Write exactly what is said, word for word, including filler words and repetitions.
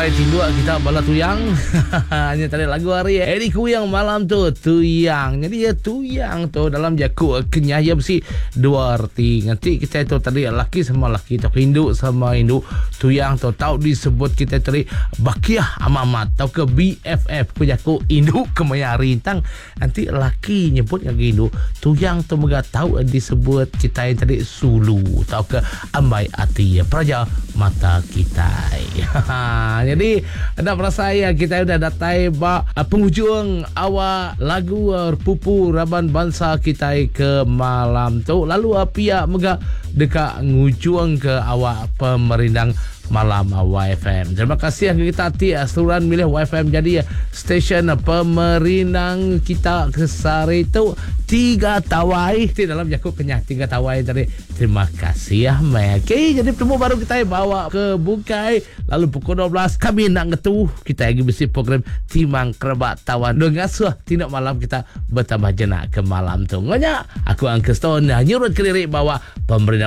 Sampai tindu kita bala tuyang. Hanya tadi lagu hari Eddie Kuyang malam tu tuyang. Jadi ya tuyang tu dalam jaku kenyaya besi dua arti. Nanti kita itu tadi laki sama laki tu Hindu sama Hindu. Tuyang tu tahu disebut kita tadi bakiah amamat atau ke B F F ku jaku Hindu kemaya rintang. Nanti laki nyebut yang Hindu. Tuyang tu mega tahu disebut kita yang tadi Sulu tahu ke ambai ati praja mata kita. Jadi ada perasaan kita sudah datai ba penghujung awal lagu Pupu Raban Bangsa kita ke malam tu. Lalu pihak mega dekat ngujung ke awal pemerindang malam Y F M. Terima kasih yang kita hati seluruhan milih Y F M jadi stesen pemerindang kita kesari itu tiga tawai di dalam jakut kenyah tiga tawai tadi. Terima kasih ya Mek. Okay, jadi temu baru kita bawa ke Bungkai. Lalu pukul dua belas kami nak ngetuh kita lagi besi program Timang Kerebat Tawan. Dengan suah tindak malam kita bertambah jenak ke malam tu. Ngonya aku Uncle Stone nyurut ke lirik bawa pemerintah